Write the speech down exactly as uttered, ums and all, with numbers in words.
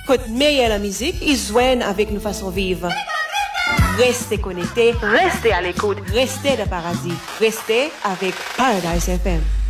Côte meilleure la musique, ils joignent avec nos façons vivre. Restez connectés, restez à l'écoute, restez dans le paradis, restez avec Paradise F M.